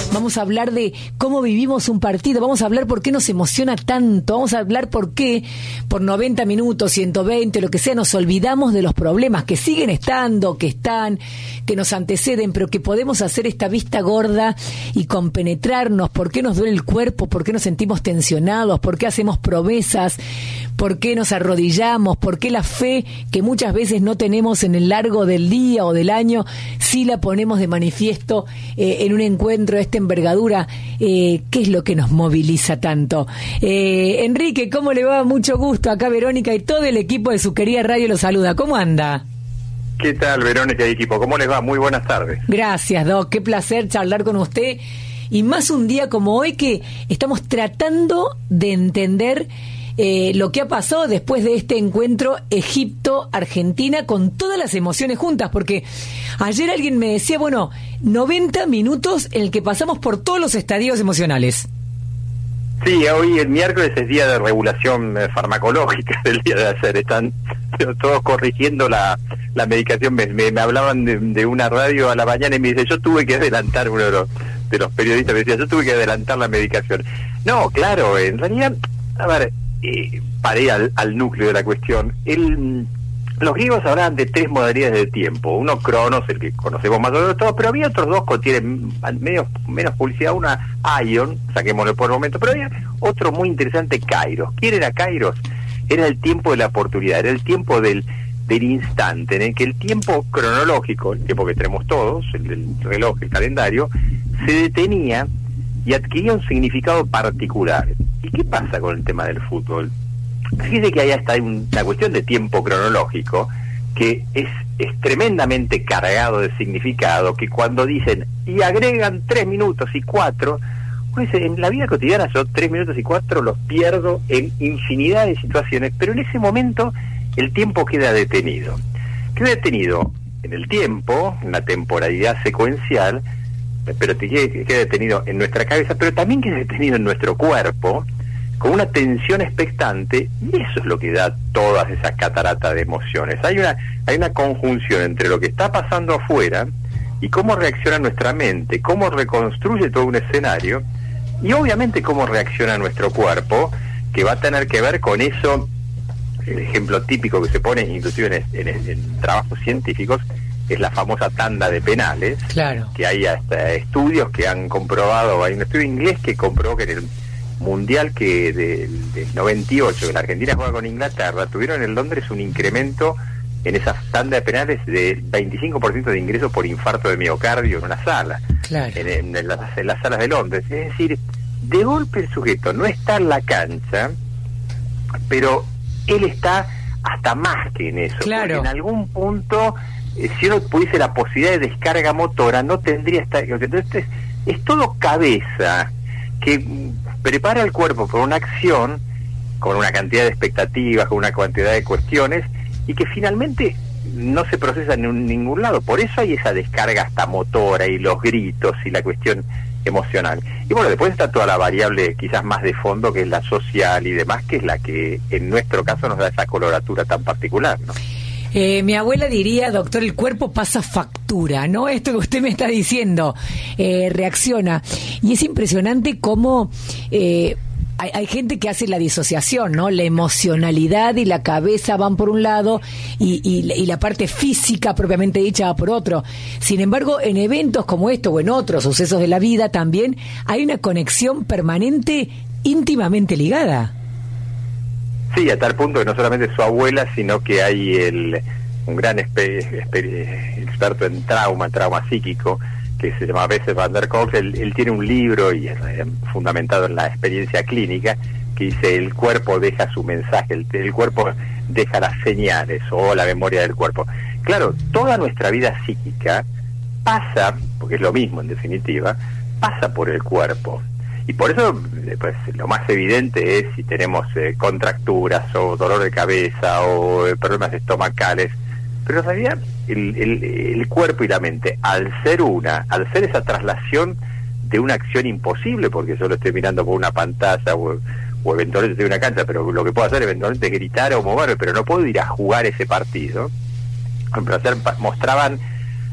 Vamos a hablar de cómo vivimos un partido, vamos a hablar por qué nos emociona tanto, vamos a hablar por qué por 90 minutos, 120, lo que sea, nos olvidamos de los problemas que siguen estando, que nos anteceden, pero que podemos hacer esta vista gorda y compenetrarnos, por qué nos duele el cuerpo, por qué nos sentimos tensionados, por qué hacemos promesas, por qué nos arrodillamos, por qué la fe que muchas veces no tenemos en el largo del día o del año, sí la ponemos de manifiesto en un encuentro de esta envergadura. ¿Qué es lo que nos moviliza tanto? Enrique, ¿cómo le va? Mucho gusto. Acá Verónica y todo el equipo de Su Querida Radio lo saluda. ¿Cómo anda? ¿Qué tal, Verónica y equipo? ¿Cómo les va? Muy buenas tardes. Gracias, Doc. Qué placer charlar con usted. Y más un día como hoy que estamos tratando de entender lo que ha pasado después de este encuentro Egipto-Argentina con todas las emociones juntas, porque ayer alguien me decía, 90 minutos en el que pasamos por todos los estadios emocionales. Sí, hoy el miércoles es día de regulación farmacológica del día de ayer, están todos corrigiendo la medicación, me hablaban de una radio a la mañana y me dice, yo tuve que adelantar, uno de los periodistas me decía, yo tuve que adelantar la medicación. No, claro, en realidad, a ver, para ir al núcleo de la cuestión, los griegos hablaban de tres modalidades de tiempo. Uno, Cronos, el que conocemos más o menos todos, pero había otros dos que tienen menos publicidad. Una, Aion, saquémoslo por el momento, pero había otro muy interesante, Kairos. ¿Quién era Kairos? Era el tiempo de la oportunidad, era el tiempo del instante, en el que el tiempo cronológico, el tiempo que tenemos todos, el del reloj, el calendario, se detenía y adquiría un significado particular. ¿Y qué pasa con el tema del fútbol? Fíjese que ahí está una cuestión de tiempo cronológico que es tremendamente cargado de significado, que cuando dicen y agregan 3 minutos y 4, pues en la vida cotidiana yo 3 minutos y 4 los pierdo en infinidad de situaciones, pero en ese momento el tiempo queda detenido. Queda detenido en el tiempo, en la temporalidad secuencial, pero queda detenido en nuestra cabeza, pero también queda detenido en nuestro cuerpo, con una tensión expectante, y eso es lo que da todas esas cataratas de emociones. Hay una conjunción entre lo que está pasando afuera y cómo reacciona nuestra mente, cómo reconstruye todo un escenario, y obviamente cómo reacciona nuestro cuerpo, que va a tener que ver con eso. El ejemplo típico que se pone inclusive en trabajos científicos es la famosa tanda de penales. Claro. Que hay hasta estudios que han comprobado, hay un estudio inglés que comprobó que en el Mundial que del 98, que la Argentina juega con Inglaterra, tuvieron en Londres un incremento en esas tandas de penales de 25% de ingresos por infarto de miocardio en una sala. Claro. En las salas de Londres. Es decir, de golpe el sujeto no está en la cancha, pero él está hasta más que en eso. Claro. Porque en algún punto, si uno pudiese la posibilidad de descarga motora, no tendría esta... Entonces, es todo cabeza que prepara el cuerpo por una acción con una cantidad de expectativas, con una cantidad de cuestiones, y que finalmente no se procesa en ningún lado. Por eso hay esa descarga hasta motora y los gritos y la cuestión emocional. Y bueno, después está toda la variable quizás más de fondo, que es la social y demás, que es la que en nuestro caso nos da esa coloratura tan particular, ¿no? Mi abuela diría, doctor, el cuerpo pasa factura, ¿no? Esto que usted me está diciendo, reacciona. Y es impresionante cómo hay gente que hace la disociación, ¿no? La emocionalidad y la cabeza van por un lado y la parte física propiamente dicha va por otro. Sin embargo, en eventos como esto o en otros sucesos de la vida también hay una conexión permanente íntimamente ligada. Sí, a tal punto que no solamente su abuela, sino que hay un gran experto en trauma psíquico, que se llama Bessel van der Kolk. Él tiene un libro, y es fundamentado en la experiencia clínica, que dice: el cuerpo deja su mensaje, el cuerpo deja las señales, o la memoria del cuerpo. Claro, toda nuestra vida psíquica pasa, porque es lo mismo en definitiva, pasa por el cuerpo. Y por eso, pues, lo más evidente es si tenemos contracturas o dolor de cabeza o problemas estomacales. Pero en realidad el cuerpo y la mente, al ser esa traslación de una acción imposible, porque yo lo estoy mirando por una pantalla o eventualmente estoy en una cancha, pero lo que puedo hacer eventualmente es gritar o moverme, pero no puedo ir a jugar ese partido. Pero mostraban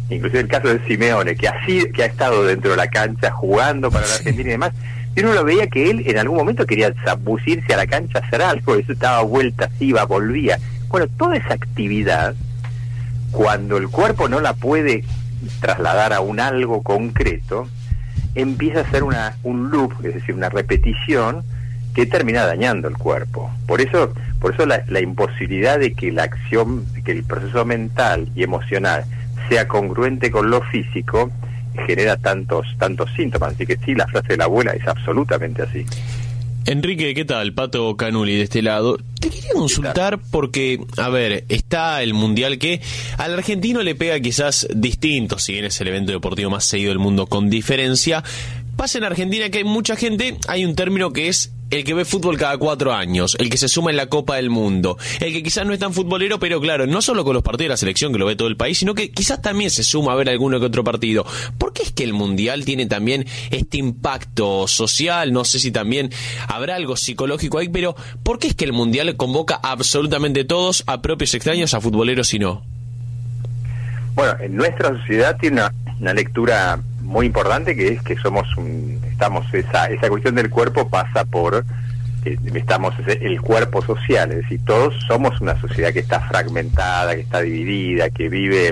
inclusive el caso de Simeone, que ha estado dentro de la cancha jugando para la Argentina y demás, y uno lo veía que él en algún momento quería zambullirse a la cancha, hacer algo, eso estaba vuelta, iba, volvía. Bueno, toda esa actividad, cuando el cuerpo no la puede trasladar a un algo concreto, empieza a ser un loop, es decir, una repetición que termina dañando el cuerpo. Por eso la imposibilidad de que la acción, que el proceso mental y emocional sea congruente con lo físico, genera tantos síntomas. Así que sí, la frase de la abuela es absolutamente así. Enrique, ¿qué tal? Pato Canuli de este lado. Te quería consultar porque, a ver, está el Mundial que al argentino le pega quizás distinto, si bien es el evento deportivo más seguido del mundo con diferencia. Pasa en Argentina que hay mucha gente, hay un término que es el que ve fútbol cada 4 años, el que se suma en la Copa del Mundo, el que quizás no es tan futbolero, pero claro, no solo con los partidos de la selección que lo ve todo el país, sino que quizás también se suma a ver alguno que otro partido. ¿Por qué es que el Mundial tiene también este impacto social? No sé si también habrá algo psicológico ahí, pero ¿por qué es que el Mundial convoca a absolutamente todos, a propios extraños, a futboleros y no? Bueno, en nuestra sociedad tiene una lectura muy importante, que es que esa cuestión del cuerpo pasa por el cuerpo social, es decir, todos somos una sociedad que está fragmentada, que está dividida, que vive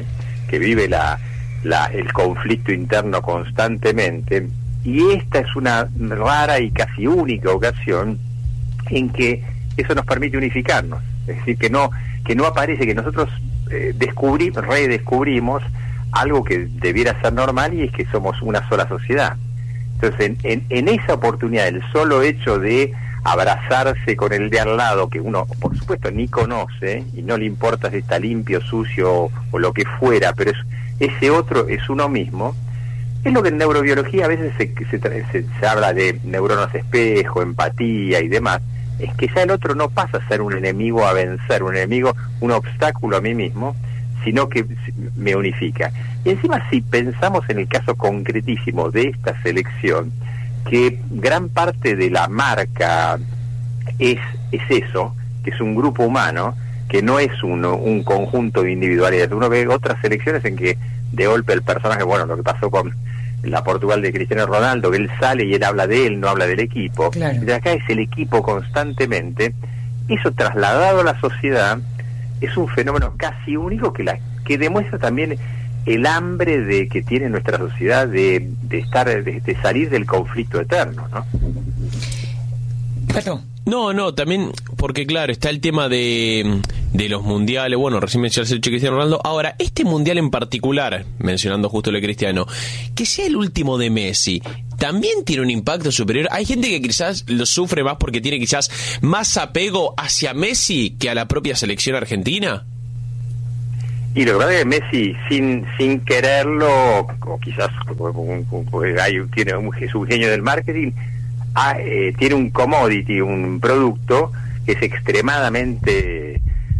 el conflicto interno constantemente, y esta es una rara y casi única ocasión en que eso nos permite unificarnos, es decir, que no aparece, que nosotros redescubrimos algo que debiera ser normal, y es que somos una sola sociedad. Entonces, en esa oportunidad, el solo hecho de abrazarse con el de al lado, que uno, por supuesto, ni conoce, y no le importa si está limpio, sucio o lo que fuera, pero ese otro es uno mismo, es lo que en neurobiología a veces se habla de neuronas espejo, empatía y demás, es que ya el otro no pasa a ser un enemigo a vencer, un obstáculo a mí mismo, sino que me unifica. Y encima, si pensamos en el caso concretísimo de esta selección, que gran parte de la marca es eso, que es un grupo humano, que no es un conjunto de individualidades. Uno ve otras selecciones en que de golpe el personaje, bueno, lo que pasó con la Portugal de Cristiano Ronaldo, que él sale y él habla de él, no habla del equipo. Claro. Y de acá es el equipo constantemente. Eso trasladado a la sociedad es un fenómeno casi único que demuestra también el hambre que tiene nuestra sociedad de salir del conflicto eterno, ¿no? Pato. No, también porque claro, está el tema de los mundiales, bueno, recién mencionaste el hecho de Cristiano Ronaldo, ahora, este mundial en particular, mencionando justo lo de Cristiano, que sea el último de Messi, ¿también tiene un impacto superior? Hay gente que quizás lo sufre más porque tiene quizás más apego hacia Messi que a la propia selección argentina. Y lo que pasa es que Messi, sin quererlo, o quizás tiene es un genio del marketing, tiene un commodity, un producto que es extremadamente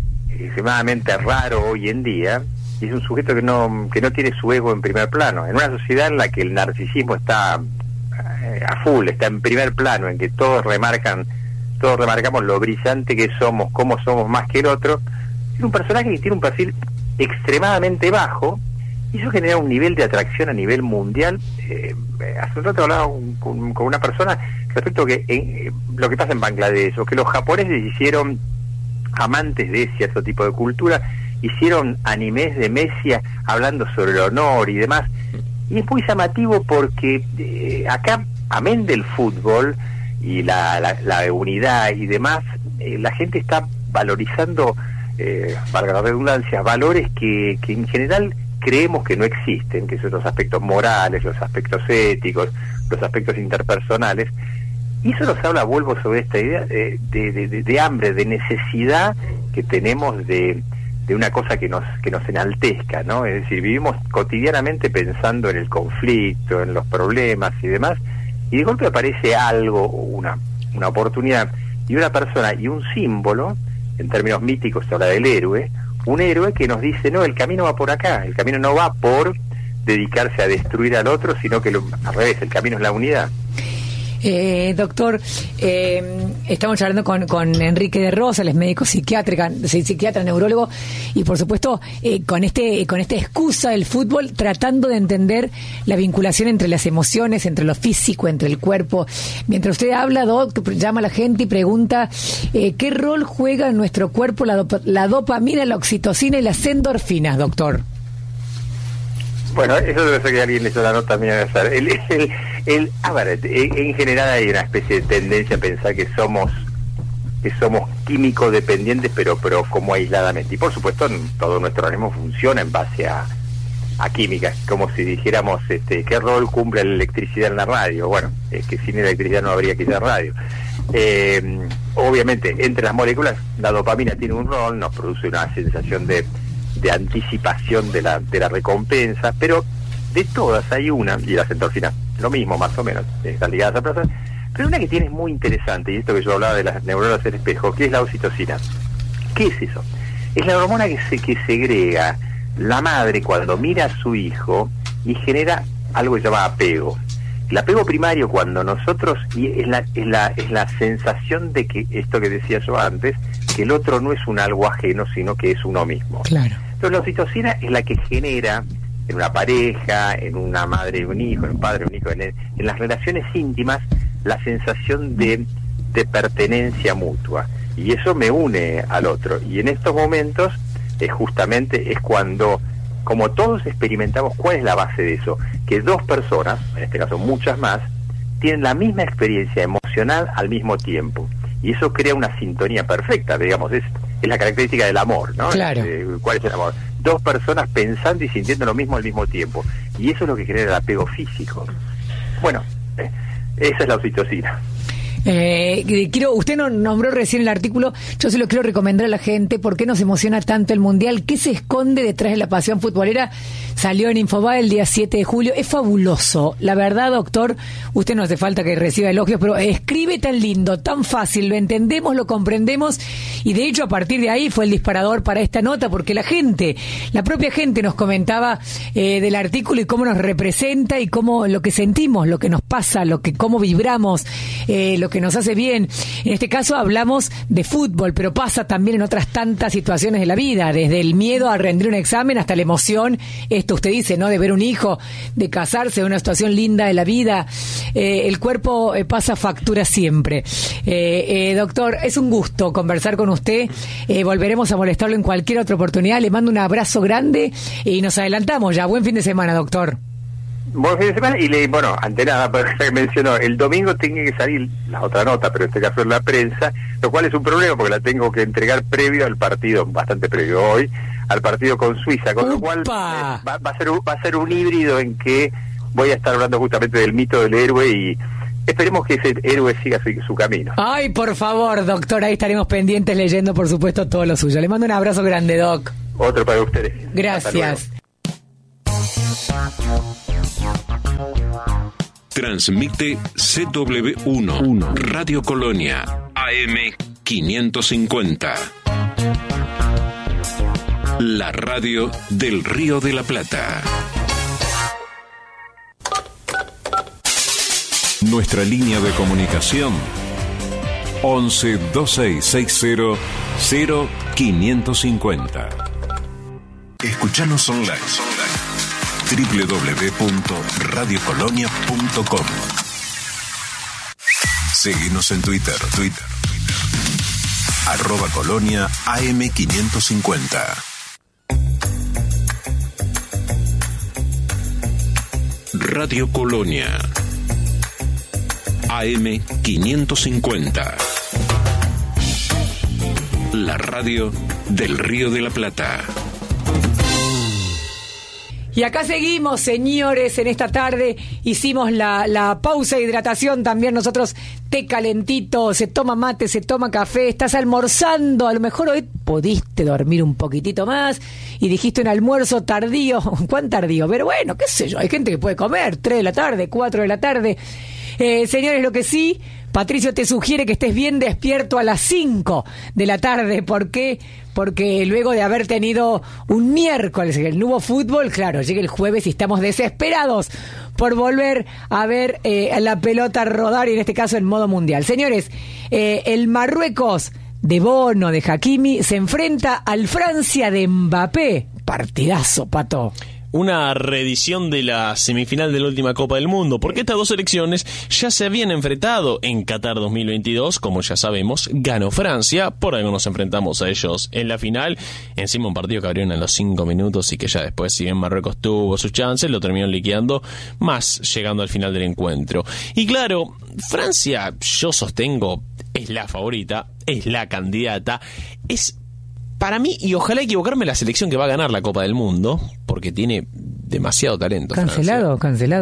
raro hoy en día, y es un sujeto que no tiene su ego en primer plano. En una sociedad en la que el narcisismo está a full, está en primer plano, en que todos remarcamos lo brillante que somos, cómo somos más que el otro, es un personaje que tiene un perfil extremadamente bajo, y eso genera un nivel de atracción a nivel mundial. Hace un rato hablaba con una persona respecto a que lo que pasa en Bangladesh, o que los japoneses hicieron, amantes de cierto tipo de cultura, hicieron animes de Messi hablando sobre el honor y demás, y es muy llamativo porque acá, amén del fútbol y la unidad y demás, la gente está valorizando, valga la redundancia, valores que en general creemos que no existen, que son los aspectos morales, los aspectos éticos, los aspectos interpersonales, y eso nos habla, vuelvo sobre esta idea de hambre, de necesidad que tenemos de una cosa que nos enaltezca, ¿no? Es decir, vivimos cotidianamente pensando en el conflicto, en los problemas y demás, y de golpe aparece algo, una oportunidad, y una persona, y un símbolo, en términos míticos se habla del héroe, un héroe que nos dice, no, el camino va por acá, el camino no va por dedicarse a destruir al otro, sino que al revés, el camino es la unidad. Doctor, estamos hablando con Enrique de Rosa, él es médico psiquiatra, neurólogo, y por supuesto con esta excusa del fútbol, tratando de entender la vinculación entre las emociones, entre lo físico, entre el cuerpo. Mientras usted habla, Doc, llama a la gente y pregunta ¿qué rol juega en nuestro cuerpo la dopamina, la oxitocina y las endorfinas, doctor? Bueno, eso debe ser que alguien le hizo la nota mía. A ver, en general hay una especie de tendencia a pensar que somos químico dependientes, pero como aisladamente. Y por supuesto, todo nuestro organismo funciona en base a química, como si dijéramos qué rol cumple la electricidad en la radio. Bueno, es que sin electricidad no habría quizás radio. Obviamente, entre las moléculas, la dopamina tiene un rol, nos produce una sensación de anticipación de la recompensa, pero de todas hay una, y las endorfinas lo mismo más o menos, están ligadas a plazas, pero una que tiene muy interesante, y esto que yo hablaba de las neuronas del espejo, que es la oxitocina. ¿Qué es eso? Es la hormona que segrega la madre cuando mira a su hijo y genera algo que se llama apego. El apego primario, cuando nosotros, y es la sensación de que, esto que decía yo antes, que el otro no es un algo ajeno, sino que es uno mismo. Claro. Entonces la oxitocina es la que genera en una pareja, en una madre y un hijo, en un padre y un hijo, en las relaciones íntimas, la sensación de pertenencia mutua. Y eso me une al otro. Y en estos momentos justamente es cuando, como todos experimentamos, ¿cuál es la base de eso? Que dos personas, en este caso muchas más, tienen la misma experiencia emocional al mismo tiempo. Y eso crea una sintonía perfecta, digamos, es la característica del amor, ¿no? Claro. ¿Cuál es el amor? Dos personas pensando y sintiendo lo mismo al mismo tiempo. Y eso es lo que genera el apego físico. Bueno, esa es la oxitocina. Usted nombró recién el artículo, yo se lo quiero recomendar a la gente. ¿Por qué nos emociona tanto el Mundial? ¿Qué se esconde detrás de la pasión futbolera? Salió en Infobae el día 7 de julio. Es fabuloso. La verdad, doctor, usted no hace falta que reciba elogios, pero escribe tan lindo, tan fácil, lo entendemos, lo comprendemos, y de hecho a partir de ahí fue el disparador para esta nota, porque la propia gente nos comentaba del artículo y cómo nos representa y cómo lo que sentimos, lo que nos pasa, cómo vibramos, lo que nos hace bien. En este caso hablamos de fútbol, pero pasa también en otras tantas situaciones de la vida, desde el miedo a rendir un examen hasta la emoción, esto usted dice, ¿no?, de ver un hijo, de casarse, de una situación linda de la vida. El cuerpo pasa factura siempre. Doctor, es un gusto conversar con usted. Volveremos a molestarlo en cualquier otra oportunidad. Le mando un abrazo grande y nos adelantamos ya. Buen fin de semana, doctor. Buen fin de semana, y ante nada, para que mencionó, el domingo tiene que salir la otra nota, pero en este caso es la prensa, lo cual es un problema porque la tengo que entregar previo al partido, bastante previo hoy, al partido con Suiza, con lo cual va a ser un híbrido en que voy a estar hablando justamente del mito del héroe y esperemos que ese héroe siga su camino. Ay, por favor, doctor, ahí estaremos pendientes leyendo, por supuesto, todo lo suyo. Le mando un abrazo grande, Doc. Otro para ustedes. Gracias. Transmite CW1 Radio Colonia AM 550. La radio del Río de la Plata. Nuestra línea de comunicación 11 2660 0550. Escuchanos online www.radiocolonia.com. Seguinos en Twitter @Colonia AM550. Radio Colonia AM550. La radio del Río de la Plata. Y acá seguimos, señores, en esta tarde hicimos la pausa de hidratación también nosotros, té calentito, se toma mate, se toma café, estás almorzando, a lo mejor hoy pudiste dormir un poquitito más y dijiste un almuerzo tardío, ¿cuán tardío? Pero bueno, qué sé yo, hay gente que puede comer 3 de la tarde, 4 de la tarde. Señores, lo que sí, Patricio te sugiere que estés bien despierto a las 5 de la tarde. ¿Por qué? Porque luego de haber tenido un miércoles que no hubo fútbol, claro, llega el jueves y estamos desesperados por volver a ver la pelota rodar, y en este caso en modo mundial. Señores, el Marruecos de Bono, de Hakimi, se enfrenta al Francia de Mbappé. Partidazo, Pato. Una reedición de la semifinal de la última Copa del Mundo, porque estas dos selecciones ya se habían enfrentado en Qatar 2022, como ya sabemos, ganó Francia, por algo nos enfrentamos a ellos en la final, encima un partido que abrieron en los 5 minutos y que ya después, si bien Marruecos tuvo sus chances, lo terminaron liquidando, más llegando al final del encuentro. Y claro, Francia, yo sostengo, es la favorita, es la candidata, es... para mí, y ojalá equivocarme, la selección que va a ganar la Copa del Mundo, porque tiene demasiado talento. Cancelado.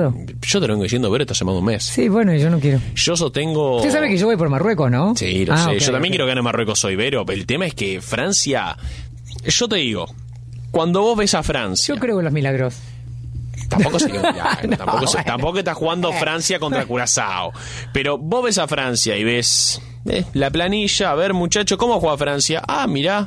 Yo te lo vengo diciendo, pero esto hace más de un mes. Sí, bueno, yo no quiero. Yo sostengo... Usted sabe que yo voy por Marruecos, ¿no? Sí, lo sé. Okay, yo también quiero que gane Marruecos hoy, Vero. El tema es que Francia... Yo te digo, cuando vos ves a Francia... Yo creo en los milagros. Tampoco sería un milagro. No, tampoco está jugando Francia contra Curazao. Pero vos ves a Francia y ves la planilla. A ver, muchacho, ¿cómo juega Francia? Ah, mirá,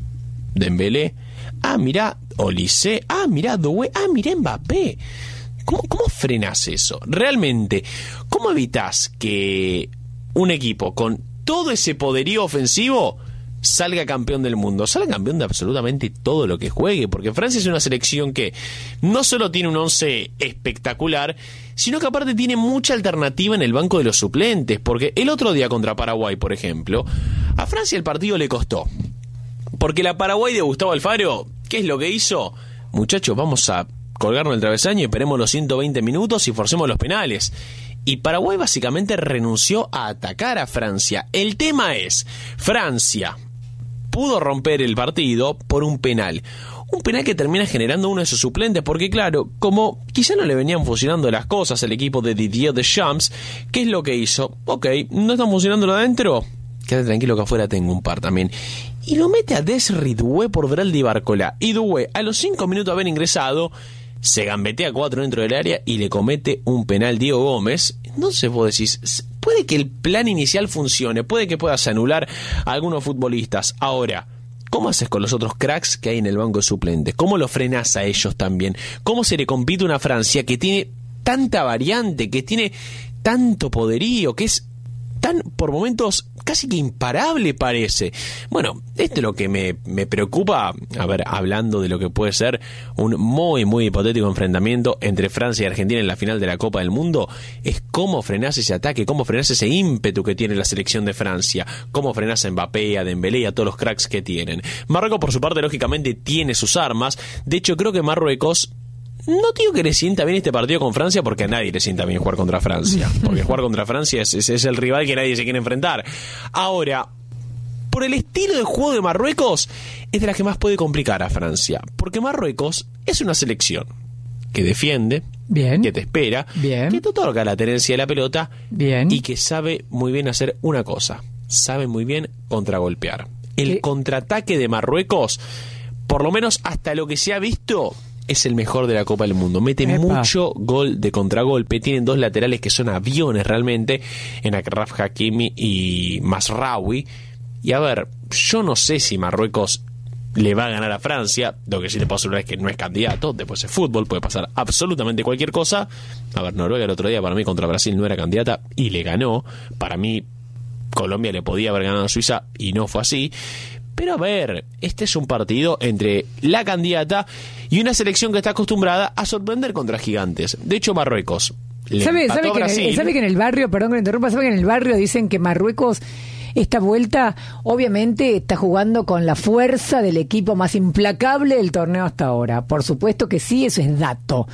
Dembélé, mirá Olise, mirá Doué, mirá Mbappé. ¿Cómo frenás eso? Realmente, ¿cómo evitás que un equipo con todo ese poderío ofensivo salga campeón del mundo? Salga campeón de absolutamente todo lo que juegue, porque Francia es una selección que no solo tiene un 11 espectacular, sino que aparte tiene mucha alternativa en el banco de los suplentes, porque el otro día contra Paraguay, por ejemplo, a Francia el partido le costó. Porque la Paraguay de Gustavo Alfaro, ¿qué es lo que hizo? Muchachos, vamos a colgarnos el travesaño y esperemos los 120 minutos y forcemos los penales. Y Paraguay básicamente renunció a atacar a Francia. El tema es, Francia pudo romper el partido por un penal. Un penal que termina generando uno de sus suplentes, porque claro, como quizá no le venían funcionando las cosas al equipo de Didier Deschamps, ¿qué es lo que hizo? Ok, ¿no están funcionando lo adentro? Quédate tranquilo que afuera tengo un par también. Y lo mete a Desri Doué por Veraldi Barcola. Y Doué, a los 5 minutos de haber ingresado, se gambetea 4 dentro del área y le comete un penal Diego Gómez. Entonces vos decís, puede que el plan inicial funcione, puede que puedas anular a algunos futbolistas. Ahora, ¿cómo haces con los otros cracks que hay en el banco de suplentes? ¿Cómo lo frenás a ellos también? ¿Cómo se le compite a una Francia que tiene tanta variante, que tiene tanto poderío, que es tan, por momentos, casi que imparable parece? Bueno, esto es lo que me preocupa, a ver, hablando de lo que puede ser un muy, muy hipotético enfrentamiento entre Francia y Argentina en la final de la Copa del Mundo, es cómo frenás ese ataque, cómo frenás ese ímpetu que tiene la selección de Francia, cómo frenás a Mbappé, a Dembélé y a todos los cracks que tienen. Marruecos, por su parte, lógicamente, tiene sus armas. De hecho, creo que Marruecos... no digo que le sienta bien este partido con Francia, porque a nadie le sienta bien jugar contra Francia, porque jugar contra Francia es el rival que nadie se quiere enfrentar. Ahora, por el estilo de juego de Marruecos, es de las que más puede complicar a Francia, porque Marruecos es una selección que defiende, bien, que te espera, bien, que te otorga la tenencia de la pelota, bien, y que sabe muy bien hacer una cosa: sabe muy bien contragolpear. El contraataque de Marruecos, por lo menos hasta lo que se ha visto, es el mejor de la Copa del Mundo. Mete mucho gol de contragolpe. Tienen dos laterales que son aviones realmente, en Achraf Hakimi y Masraoui. Y a ver, yo no sé si Marruecos le va a ganar a Francia. Lo que sí te puedo asegurar es que no es candidato. Después es fútbol, puede pasar absolutamente cualquier cosa. A ver, Noruega el otro día para mí contra Brasil no era candidata y le ganó. Para mí Colombia le podía haber ganado a Suiza y no fue así. Pero a ver, este es un partido entre la candidata y una selección que está acostumbrada a sorprender contra gigantes. De hecho, Marruecos ¿Sabe que en el barrio, perdón que me interrumpa, sabe que en el barrio dicen que Marruecos esta vuelta obviamente está jugando con la fuerza del equipo más implacable del torneo hasta ahora? Por supuesto que sí, eso es dato.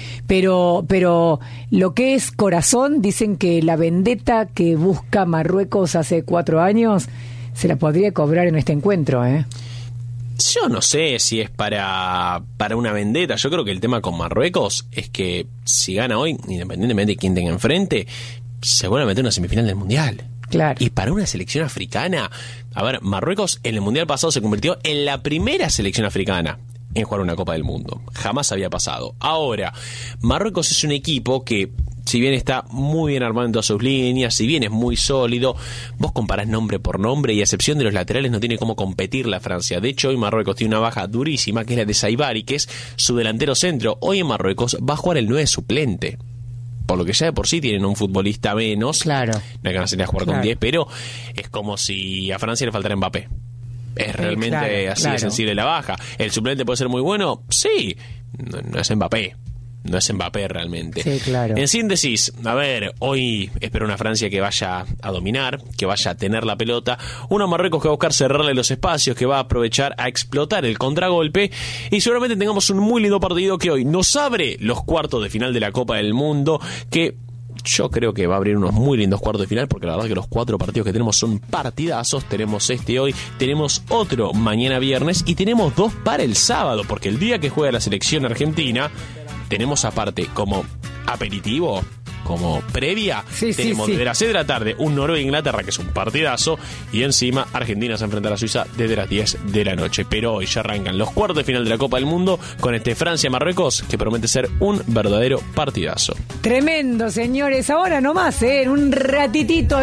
Pero lo que es corazón, dicen que la vendetta que busca Marruecos hace 4 años se la podría cobrar en este encuentro, ¿eh? Yo no sé si es para una vendetta. Yo creo que el tema con Marruecos es que si gana hoy, independientemente de quién tenga enfrente, se vuelve a meter en una semifinal del Mundial. Claro. Y para una selección africana, a ver, Marruecos en el Mundial pasado se convirtió en la primera selección africana en jugar una Copa del Mundo. Jamás había pasado. Ahora, Marruecos es un equipo que, si bien está muy bien armado en todas sus líneas, si bien es muy sólido, vos comparás nombre por nombre y a excepción de los laterales no tiene cómo competir la Francia. De hecho, hoy Marruecos tiene una baja durísima, que es la de Saibari, que es su delantero centro. Hoy en Marruecos va a jugar el 9 suplente. por lo que ya de por sí tienen un futbolista menos. Claro. No hay que hacerle a jugar con 10, pero es como si a Francia le faltara Mbappé. Es realmente así de sensible la baja. ¿El suplente puede ser muy bueno? Sí, no es Mbappé. No es Mbappé realmente. Sí, claro. En síntesis, a ver, hoy espero una Francia que vaya a dominar, que vaya a tener la pelota, una Marruecos que va a buscar cerrarle los espacios, que va a aprovechar a explotar el contragolpe, y seguramente tengamos un muy lindo partido que hoy nos abre los cuartos de final de la Copa del Mundo, que yo creo que va a abrir unos muy lindos cuartos de final, porque la verdad que los 4 partidos que tenemos son partidazos. Tenemos este hoy, tenemos otro mañana viernes y tenemos 2 para el sábado, porque el día que juega la selección argentina tenemos aparte como aperitivo, como previa, tenemos desde las 6 de la tarde un Noruega-Inglaterra, que es un partidazo, y encima Argentina se enfrenta a la Suiza desde las 10 de la noche. Pero hoy ya arrancan los cuartos de final de la Copa del Mundo con este Francia-Marruecos, que promete ser un verdadero partidazo. Tremendo, señores. Ahora nomás, en un ratitito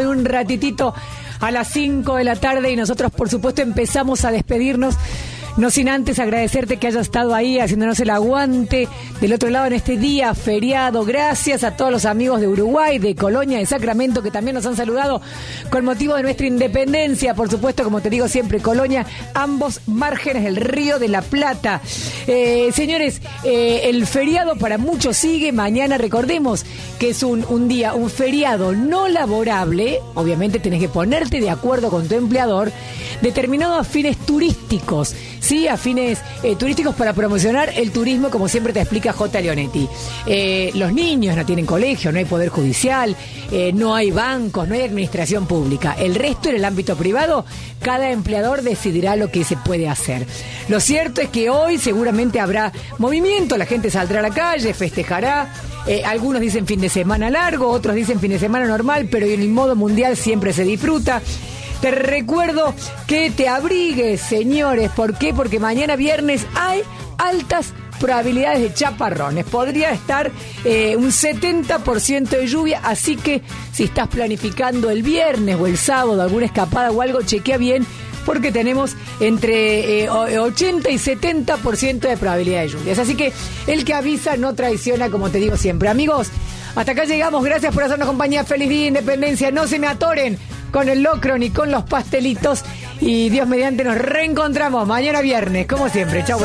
a las 5 de la tarde, y nosotros por supuesto empezamos a despedirnos. No sin antes agradecerte que hayas estado ahí haciéndonos el aguante del otro lado en este día feriado. Gracias a todos los amigos de Uruguay, de Colonia, de Sacramento, que también nos han saludado con motivo de nuestra independencia. Por supuesto, como te digo siempre, Colonia, ambos márgenes del Río de la Plata. Señores, el feriado para muchos sigue. Mañana recordemos que es un día, un feriado no laborable. Obviamente tenés que ponerte de acuerdo con tu empleador, determinado a fines turísticos. Sí, a fines turísticos para promocionar el turismo, como siempre te explica J. Leonetti. Los niños no tienen colegio, no hay poder judicial, no hay bancos, no hay administración pública. El resto, en el ámbito privado, cada empleador decidirá lo que se puede hacer. Lo cierto es que hoy seguramente habrá movimiento, la gente saldrá a la calle, festejará. Algunos dicen fin de semana largo, otros dicen fin de semana normal, pero en el modo mundial siempre se disfruta. Te recuerdo que te abrigues, señores. ¿Por qué? Porque mañana viernes hay altas probabilidades de chaparrones. Podría estar un 70% de lluvia, así que si estás planificando el viernes o el sábado alguna escapada o algo, chequea bien, porque tenemos entre 80 y 70% de probabilidad de lluvias. Así que el que avisa no traiciona, como te digo siempre. Amigos, hasta acá llegamos. Gracias por hacernos compañía. Feliz día de Independencia. No se me atoren con el locro ni con los pastelitos. Y Dios mediante nos reencontramos mañana viernes, como siempre. Chau.